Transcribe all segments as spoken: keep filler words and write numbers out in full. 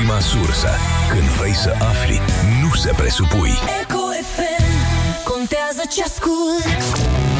Ultima sursă. Când vrei să afli, nu să presupui. Eco F M. Contează ce ascult.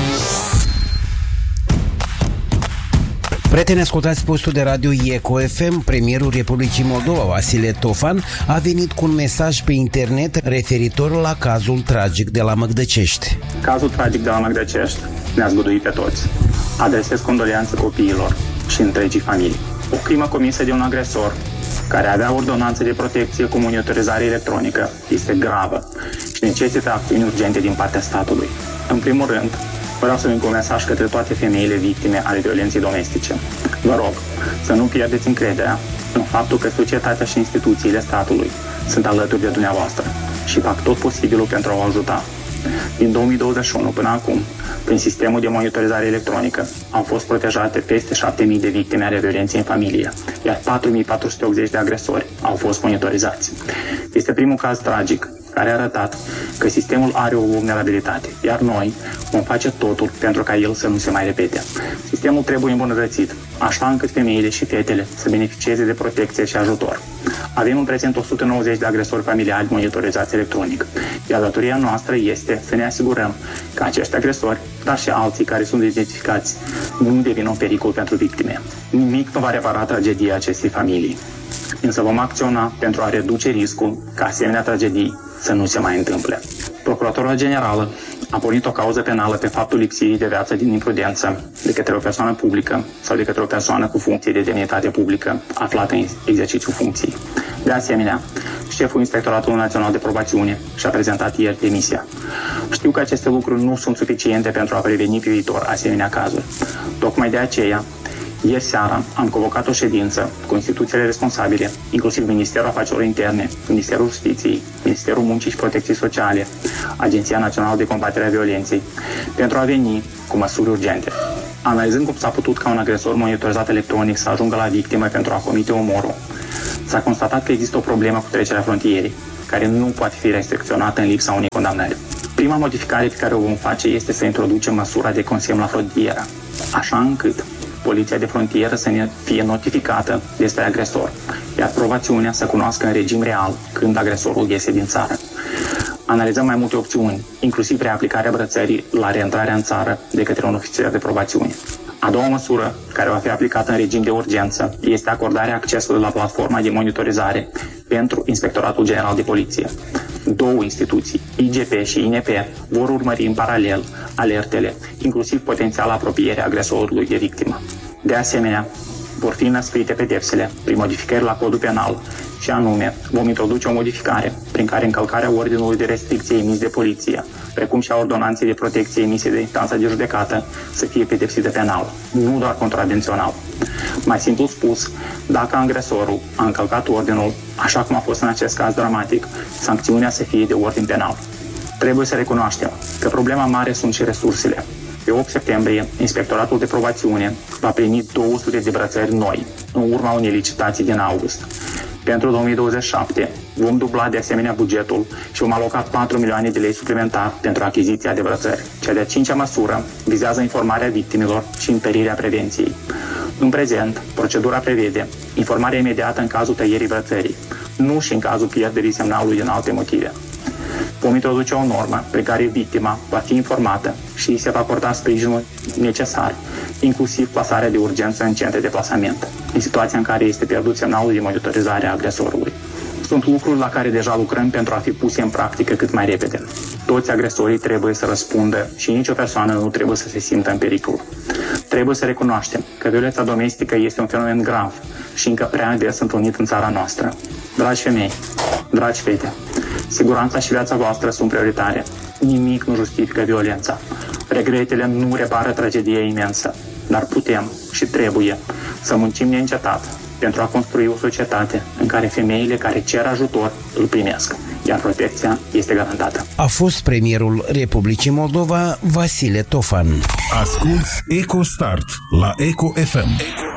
Prieteni, ascultați postul de radio Eco F M. Premierul Republicii Moldova, Vasile Tofan, a venit cu un mesaj pe internet referitor la cazul tragic de la Măgdăcești. Cazul tragic de la Măgdăcești ne-a zguduit pe toți. Adresez condoleanțe copiilor și întregii familii. O crimă comisă de un agresor care avea ordonanță de protecție cu monitorizare electronică este gravă și necesită acțiuni urgente din partea statului. În primul rând, vreau să vin cu un mesaj către toate femeile victime ale violenței domestice. Vă rog să nu pierdeți încrederea în faptul că societatea și instituțiile statului sunt alături de dumneavoastră și fac tot posibilul pentru a o ajuta. Din două mii douăzeci și unu până acum, prin sistemul de monitorizare electronică, au fost protejate peste șapte mii de victime ale violenței în familie, iar patru mii patru sute optzeci de agresori au fost monitorizați. Este primul caz tragic care a arătat că sistemul are o vulnerabilitate, iar noi vom face totul pentru ca el să nu se mai repete. Sistemul trebuie îmbunătățit, așa încât femeile și fetele să beneficieze de protecție și ajutor. Avem în prezent o sută nouăzeci de agresori familiali monitorizați electronic, iar datoria noastră este să ne asigurăm că acești agresori, dar și alții care sunt identificați, nu devin un pericol pentru victime. Nimic nu va repara tragedia acestei familii, însă vom acționa pentru a reduce riscul ca asemenea tragedii să nu se mai întâmple. Procuratura Generală a pornit o cauză penală pe faptul lipsirii de viață din imprudență de către o persoană publică sau de către o persoană cu funcție de demnitate publică aflată în exercițiul funcției. De asemenea, șeful Inspectoratului Național de Probațiune și-a prezentat ieri demisia. Știu că aceste lucruri nu sunt suficiente pentru a preveni pe viitor asemenea cazuri. Tocmai de aceea, ieri seara am convocat o ședință cu instituțiile responsabile, inclusiv Ministerul Afacerilor Interne, Ministerul Justiției, Ministerul Muncii și Protecției Sociale, Agenția Națională de Combatere a Violenței, pentru a veni cu măsuri urgente. Analizând cum s-a putut ca un agresor monitorizat electronic să ajungă la victimă pentru a comite omorul, s-a constatat că există o problemă cu trecerea frontierei, care nu poate fi restricționată în lipsa unei condamnări. Prima modificare pe care o vom face este să introducem măsura de consemn la frontieră, așa încât Poliția de frontieră să ne fie notificată despre agresor, iar probațiunea să cunoască în regim real când agresorul iese din țară. Analizăm mai multe opțiuni, inclusiv reaplicarea brățării la reîntrarea în țară de către un ofițer de probațiune. A doua măsură, care va fi aplicată în regim de urgență, este acordarea accesului la platforma de monitorizare pentru Inspectoratul General de Poliție. Două instituții, I G P și I N P, vor urmări în paralel alertele, inclusiv potențiala apropiere a agresorului de victimă. De asemenea, vor fi înăsprite pedepsele prin modificări la codul penal și anume, vom introduce o modificare prin care încălcarea ordinului de restricție emis de poliție, precum și a ordonanței de protecție emise de instanța de judecată, să fie pedepsită penal, nu doar contravențional. Mai simplu spus, dacă agresorul a încălcat ordinul, așa cum a fost în acest caz dramatic, sancțiunea să fie de ordin penal. Trebuie să recunoaștem că problema mare sunt și resursele. Pe opt septembrie, Inspectoratul de Probațiune va primi două sute de brățări noi, în urma unei licitații din august. Pentru două mii douăzeci și șapte vom dubla de asemenea bugetul și vom aloca patru milioane de lei suplimentar pentru achiziția de brățări. Cea de-a cincea măsură vizează informarea victimilor și întărirea prevenției. În prezent, procedura prevede informarea imediată în cazul tăierii brățării, nu și în cazul pierderii semnalului din alte motive. Vom introduce o normă prin care victima va fi informată și îi se va acorda sprijinul necesar, inclusiv plasarea de urgență în centre de plasament, în situația în care este pierdut semnalul de monitorizare a agresorului. Sunt lucruri la care deja lucrăm pentru a fi puse în practică cât mai repede. Toți agresorii trebuie să răspundă și nicio persoană nu trebuie să se simtă în pericol. Trebuie să recunoaștem că violența domestică este un fenomen grav și încă prea des întâlnit în țara noastră. Dragi femei, dragi fete, siguranța și viața voastră sunt prioritare. Nimic nu justifică violența. Regretele nu repară tragedia imensă, dar putem și trebuie să muncim neîncetat pentru a construi o societate în care femeile care cer ajutor îl primesc, iar protecția este garantată. A fost premierul Republicii Moldova, Vasile Tofan. Asculți Eco Start la Eco F M.